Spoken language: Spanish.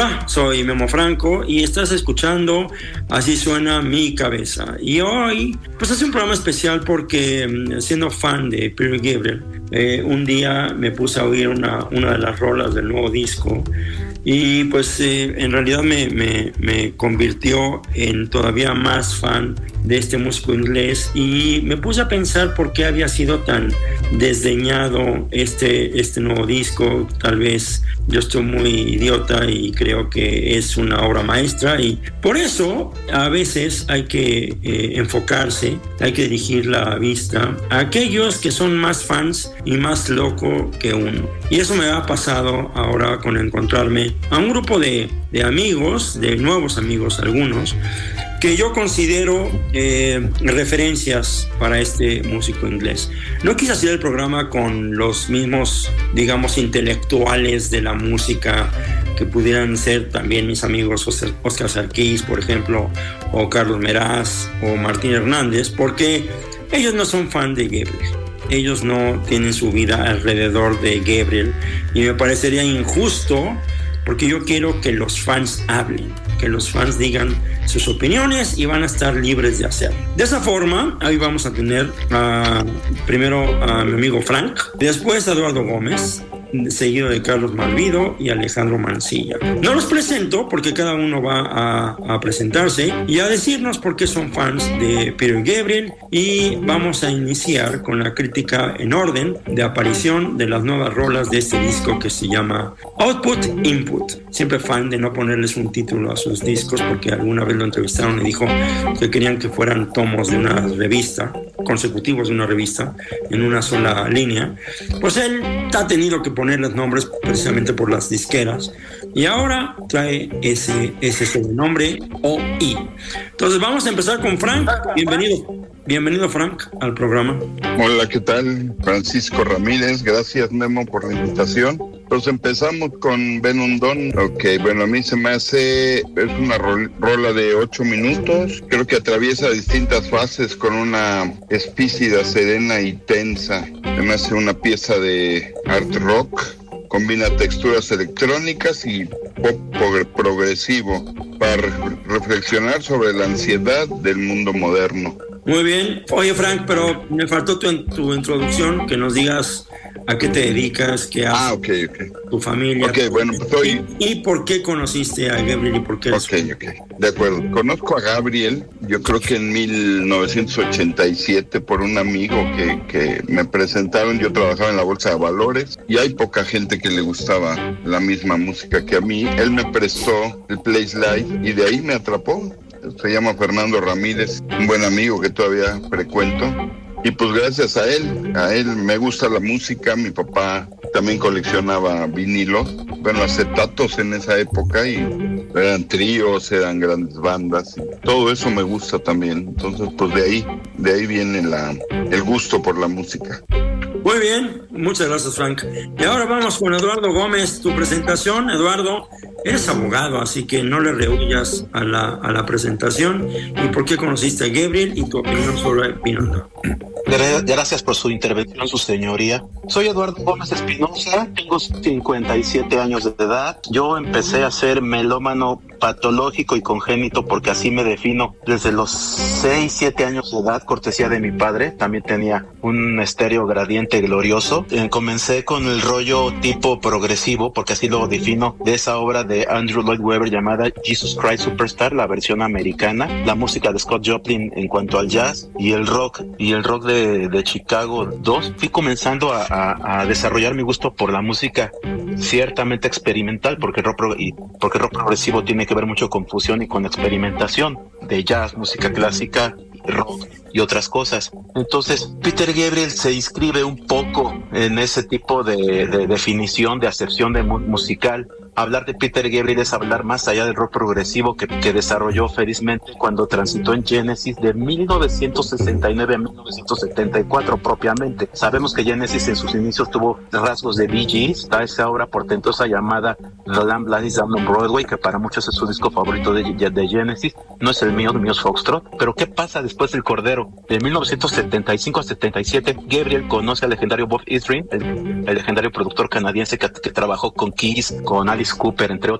Hola, soy Memo Franco y estás escuchando Así Suena Mi Cabeza. Y hoy, pues es un programa especial porque siendo fan de Peter Gabriel, un día me puse a oír una de las rolas del nuevo disco y pues en realidad me convirtió en todavía más fan de este músico inglés y me puse a pensar por qué había sido tan desdeñado este nuevo disco. Tal vez yo estoy muy idiota y creo que es una obra maestra y por eso a veces hay que enfocarse, hay que dirigir la vista a aquellos que son más fans y más locos que uno. Y eso me ha pasado ahora con encontrarme a un grupo de amigos, de nuevos amigos algunos, que yo considero referencias para este músico inglés. No quise hacer el programa con los mismos, digamos, intelectuales de la música que pudieran ser también mis amigos Oscar Sarkis, por ejemplo, o Carlos Meraz, o Martín Hernández, porque ellos no son fan de Gabriel. Ellos no tienen su vida alrededor de Gabriel y me parecería injusto porque yo quiero que los fans hablen, que los fans digan sus opiniones y van a estar libres de hacerlo. De esa forma, ahí vamos a tener primero a mi amigo Frank, después a Eduardo Gómez, seguido de Carlos Malvido y Alejandro Mancilla. No los presento porque cada uno va a presentarse y a decirnos por qué son fans de Peter Gabriel, y vamos a iniciar con la crítica en orden de aparición de las nuevas rolas de este disco que se llama Output Input. Siempre fan de no ponerles un título a sus discos porque alguna vez lo entrevistaron y dijo que querían que fueran tomos de una revista, consecutivos de una revista, en una sola línea. Pues él ha tenido que poner los nombres precisamente por las disqueras y ahora trae ese sobrenombre OI. Entonces vamos a empezar con Frank. Bienvenido Frank al programa. Hola, ¿qué tal? Francisco Ramírez, gracias Memo por la invitación. Pues empezamos con Ben Undón. Ok, bueno, a mí se me hace, es una rola de 8 minutos, creo que atraviesa distintas fases con una espícida, serena y tensa. Se me hace una pieza de art rock, combina texturas electrónicas y pop progresivo para reflexionar sobre la ansiedad del mundo moderno. Muy bien. Oye, Frank, pero me faltó tu introducción, que nos digas a qué te dedicas, qué haces, okay. Tu familia. Ok, bueno, pues ¿Y por qué conociste a Gabriel y por qué? Ok, de acuerdo. Conozco a Gabriel, yo creo que en 1987 por un amigo que me presentaron. Yo trabajaba en la Bolsa de Valores y hay poca gente que le gustaba la misma música que a mí. Él me prestó el Place Live y de ahí me atrapó. Se llama Fernando Ramírez, un buen amigo que todavía frecuento. Y pues gracias a él me gusta la música. Mi papá también coleccionaba vinilos, bueno, acetatos en esa época, y eran tríos, eran grandes bandas, y todo eso me gusta también. Entonces pues de ahí viene el gusto por la música. Muy bien, muchas gracias Frank. Y ahora vamos con Eduardo Gómez, tu presentación. Eduardo, eres abogado, así que no le rehuyas a la presentación. ¿Y por qué conociste a Gabriel y tu opinión sobre Pinanda? Gracias por su intervención, su señoría. Soy Eduardo Gómez Espinosa, tengo 57 años de edad. Yo empecé a ser melómano patológico y congénito, porque así me defino, desde los 6-7 años de edad, cortesía de mi padre. También tenía un estéreo Gradiente glorioso. Comencé con el rollo tipo progresivo, porque así lo defino, de esa obra de Andrew Lloyd Webber llamada Jesus Christ Superstar, la versión americana, la música de Scott Joplin en cuanto al jazz y el rock de Chicago 2. Fui comenzando a desarrollar mi gusto por la música ciertamente experimental, porque el rock progresivo tiene que ver mucho con fusión y con experimentación de jazz, música clásica, rock y otras cosas. Entonces Peter Gabriel se inscribe un poco en ese tipo de definición, de acepción musical. Hablar de Peter Gabriel es hablar más allá del rock progresivo que desarrolló felizmente cuando transitó en Genesis de 1969 a 1974 propiamente. Sabemos que Genesis en sus inicios tuvo rasgos de Bee Gees. Está esa obra portentosa llamada The Lamb Lies Down on Broadway, que para muchos es su disco favorito de Genesis. No es el mío es Foxtrot. Pero ¿qué pasa después del Cordero? De 1975 a 77, Gabriel conoce al legendario Bob Ezrin, el legendario productor canadiense que trabajó con Kiss, con Alice Cooper, entre